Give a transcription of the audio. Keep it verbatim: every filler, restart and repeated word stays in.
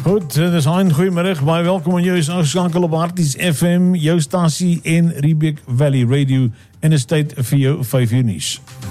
Goed, dis Hein, goeiemiddag. Baie welkom aan jou is aangeskakel op Harties F M, jou stasie en Riebeek Valley Radio. En is tyd vir jou vyf uur nuus.